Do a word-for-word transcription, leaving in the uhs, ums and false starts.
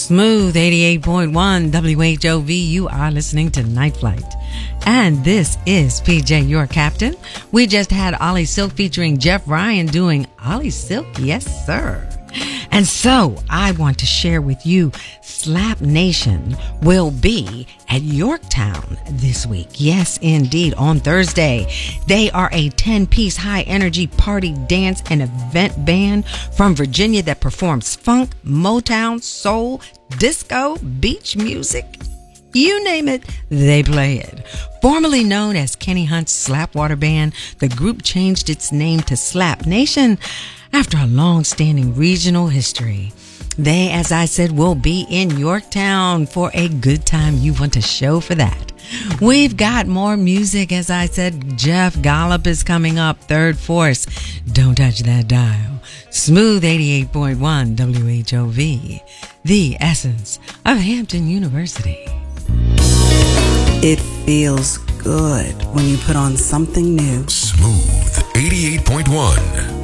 Smooth eighty-eight point one W H O V. You are listening to Night Flight. And this is P J, your captain. We just had Ollie Silk featuring Jeff Ryan doing Ollie Silk. Yes, sir. And so I want to share with you, Slap Nation will be at Yorktown this week. Yes, indeed, on Thursday. They are a ten-piece high-energy party, dance, and event band from Virginia that performs funk, Motown, soul, disco, beach music. You name it, they play it. Formerly known as Kenny Hunt's Slapwater Band, the group changed its name to Slap Nation after a long-standing regional history. They, as I said, will be in Yorktown for a good time. You want to show for that. We've got more music. As I said, Jeff Golub is coming up, Third Force. Don't touch that dial. Smooth eighty-eight point one W H O V, the essence of Hampton University. It feels good when you put on something new. Smooth eighty-eight point one.